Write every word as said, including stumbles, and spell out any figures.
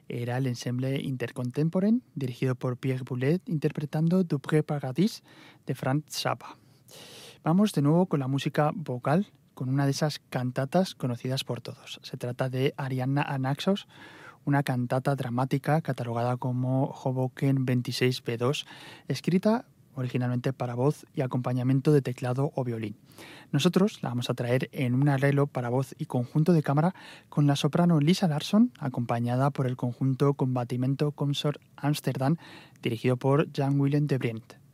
era el ensemble Intercontemporain, dirigido por Pierre Boulez, interpretando Du Pré Paradis de Franz Zappa. Vamos de nuevo con la música vocal, con una de esas cantatas conocidas por todos. Se trata de Arianna Anaxos, una cantata dramática catalogada como Hoboken veintiséis B dos, escrita originalmente para voz y acompañamiento de teclado o violín. Nosotros la vamos a traer en un arreglo para voz y conjunto de cámara con la soprano Lisa Larsson, acompañada por el conjunto Combattimento Consort Amsterdam, dirigido por Jan Willem de Brient.